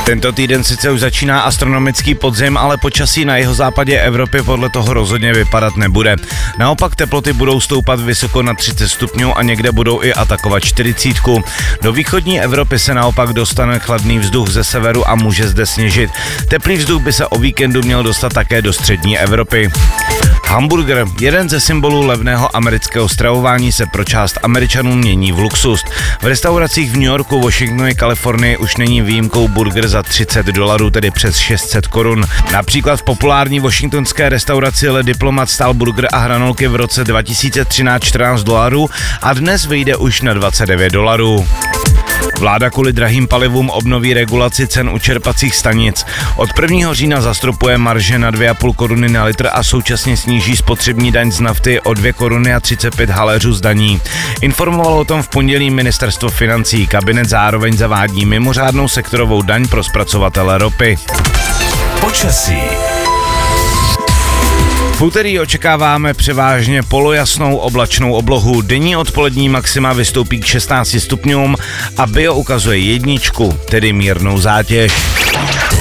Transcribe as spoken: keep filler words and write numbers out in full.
Tento týden sice už začíná astronomický podzim, ale počasí na jihozápadě Evropy podle toho rozhodně vypadat nebude. Naopak teploty budou stoupat vysoko na třicet stupňů a někde budou i atakovat čtyřicítku. Do východní Evropy se naopak dostane chladný vzduch ze severu a může zde sněžit. Teplý vzduch by se o víkendu měl dostat také do střední Evropy. Hamburger, jeden ze symbolů levného amerického stravování, se pro část Američanů mění v luxus. V restauracích v New Yorku, Washingtonu i Kalifornii už není výjimkou burger za třicet dolarů, tedy přes šest set korun. Například v populární washingtonské restauraci Le Diplomat stál burger a hranolky v roce dva tisíce třináct čtrnáct dolarů a dnes vyjde už na dvacet devět dolarů. Vláda kvůli drahým palivům obnoví regulaci cen u čerpacích stanic. Od prvního října zastropuje marže na dvě a půl koruny na litr a současně sníží spotřební daň z nafty o dvě koruny a třicet pět haléřů z daní. Informovalo o tom v pondělí ministerstvo financí. Kabinet zároveň zavádí mimořádnou sektorovou daň pro zpracovatele ropy. Počasí. V úterý očekáváme převážně polojasnou oblačnou oblohu. Denní odpolední maxima vystoupí k šestnácti stupňům a bio ukazuje jedničku, tedy mírnou zátěž.